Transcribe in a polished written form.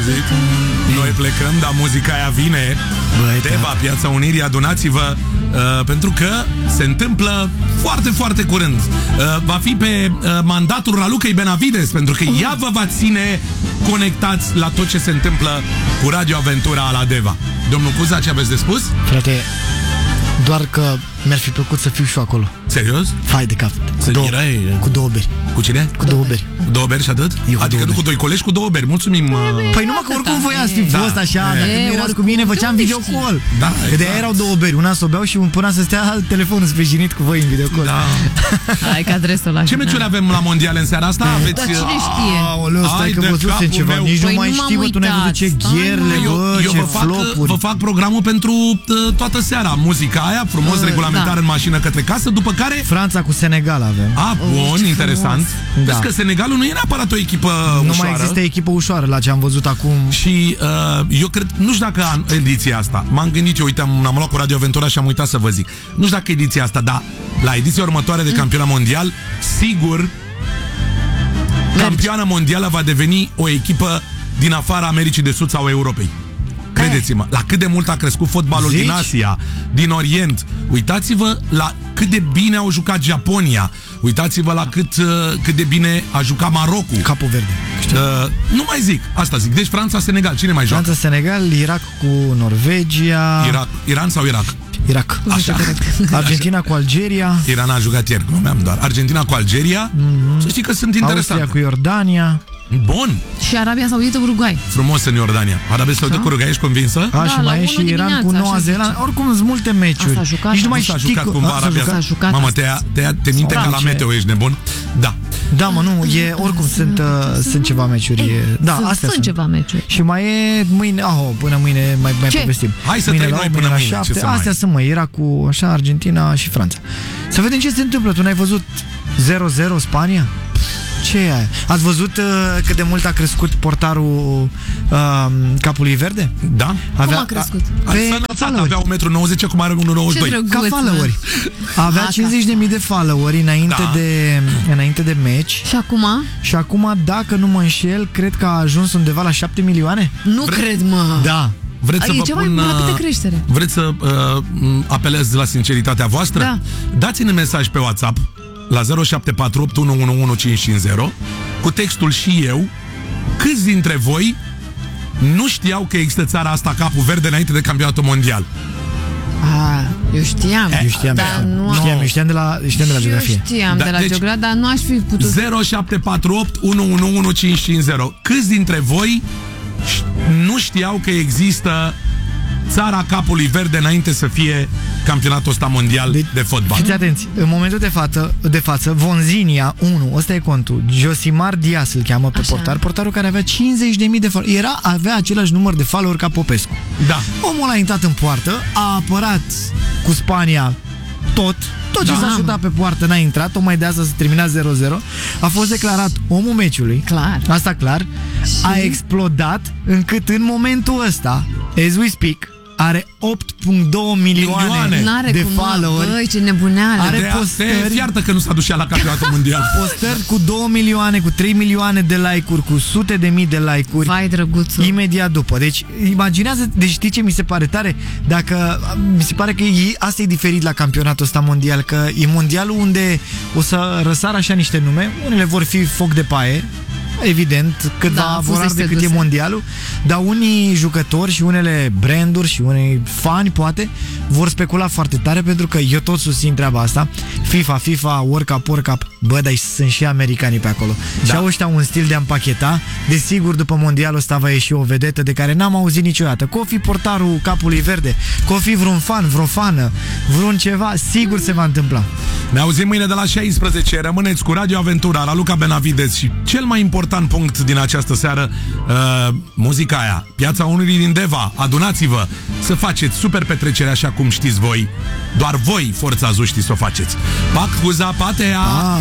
auzit? Noi plecăm, dar muzica aia vine. Deva, Piața Unirii, adunați-vă, pentru că se întâmplă foarte, foarte curând. Va fi pe mandatul Ralucăi Benavides, pentru că ea vă va ține conectați la tot ce se întâmplă cu Radio Aventura la Deva. Domnul Cuza, ce aveți de spus? Frate, doar că mi-ar fi plăcut să fiu și eu acolo. Serios? Fai de cap. Cu două beri. Cu cine? Cu două beri. Cu două beri și atât? Adică nu cu doi colegi, cu două beri. Mulțumim. Păi numai că oricum voiați fi fost așa, dacă nu erați cu mine, făceam videocall. Da, că de aia erau două beri. Una să o beau și până să stea telefonul sprijinit cu voi în videocall. Da. Hai că adresul la ce meciuri avem la mondiale în seara asta? Dar cine știe? Aoleu, stai că văzusem ceva. Nici nu mai știu, bă, tu n-ai văzut ce gherle, bă, ce flopuri. Vă fac programul pentru toată seara. Muzica aia, frumos, regulamentar în mașină către casă, după care Franța cu Senegal avem. Bun, interesant. Vezi că Senegalul nu e neapărat o echipă ușoară. Nu mai există echipă ușoară la ce am văzut acum. Și eu cred, nu știu dacă ediția asta, m-am gândit, eu, uite, am luat cu Radio Aventura și am uitat să vă zic. Nu știu dacă ediția asta, dar la ediția următoare de campionat mondial, sigur, campioana mondială va deveni o echipă din afara Americii de Sud sau Europei. Credeți-mă, la cât de mult a crescut fotbalul din Asia, din Orient. Uitați-vă la cât de bine au jucat Japonia. Uitați-vă la cât de bine a jucat Marocul. Capul verde. Nu mai zic, asta zic. Deci Franța-Senegal, cine mai joacă? Franța-Senegal, Irak cu Norvegia. Iran sau Irak? Irak. Așa. Argentina cu Algeria. Iran a jucat ieri, nu mi-am doar. Argentina cu Algeria. Să știi că sunt interesante. Austria cu Iordania. Bun. Și Arabia Saudită Uruguay. Frumos în Iordania. Arabia Saudită cu Uruguay, ești convinsă? Și mai e și Iran cu Noua Zeelandă. Oricum sunt multe meciuri. Nici nu mai s-a jucat cumva Arabia. Mamă, te minte ca la meteo, ești nebun? Da. Da, mă, nu, oricum sunt ceva meciuri. Sunt ceva meciuri. Și mai e mâine, până mâine mai povestim. Hai să trăim noi până mâine. Astea sunt, mă, Irak cu Argentina și Franța. Să vedem ce se întâmplă. Tu n-ai văzut 0-0 Spania? Ce e aia? Ați văzut cât de mult a crescut portarul Capului Verde? Da. Cum a crescut? Sănătate, avea 1,90 m, acum are 1,92 m. Ca followeri. Avea 50.000 de followeri înainte de meci. Și acum? Și acum, dacă nu mă înșel, cred că a ajuns undeva la 7 milioane. Nu cred, mă. Da. Vreți să vă cea mai rapidă creștere. Vreți să apelez la sinceritatea voastră? Da. Dați-ne mesaj pe WhatsApp la 0748 111550 cu textul și eu. Câți dintre voi nu știau că există țara asta, Capul Verde, înainte de campionatul mondial? Eu știam. Eu știam de la geografie. Eu știam de la geografie, dar nu aș fi putut. 0748 111550. Câți dintre voi nu știau că există țara Capului Verde înainte să fie campionatul ăsta mondial de fotbal? Fiți atenți, în momentul de față Vonzinia 1, ăsta e contul, Josimar Dias îl cheamă pe portarul care avea 50.000 de followeri. Avea același număr de followeri ca Popescu. Da. Omul a intrat în poartă, a apărat cu Spania tot ce s-a șutat pe poartă n-a intrat, tocmai de asta s-a terminat 0-0. A fost declarat omul meciului. Clar. Asta clar. A explodat încât în momentul ăsta, as we speak, are 8,2 milioane de followeri. Băi, ce nebuneală. Are postări. Iartă că nu s-a dus la campionatul mondial. Postări cu 2 milioane, cu 3 milioane de like-uri, cu sute de mii de like-uri. Vai, drăguțul. Imediat după. Deci, imaginează, deci știi ce mi se pare tare? Mi se pare că asta e diferit la campionatul ăsta mondial, că e mondialul unde o să răsară așa niște nume, unele vor fi foc de paie, evident, câtva vor arde cât e mondialul, dar unii jucători și unele branduri și unii fani, poate, vor specula foarte tare, pentru că eu tot susțin treaba asta. FIFA, World Cup, bă, dar sunt și americanii pe acolo. Și au ăștia un stil de a împacheta. Desigur, după mondialul ăsta va ieși o vedetă de care n-am auzit niciodată. Că o fi portarul Capului Verde, că o fi vreun fan, vreo fană, vreun ceva, sigur se va întâmpla. Ne auzim mâine de la 16. Rămâneți cu Radio Aventura, Raluca Benavides și cel mai important punct din această seară, muzica aia, Piața Unirii din Deva. Adunați-vă să faceți super petrecere așa cum știți voi. Doar voi, forța Azu, știți să o faceți. Pac, Cuza, Patea!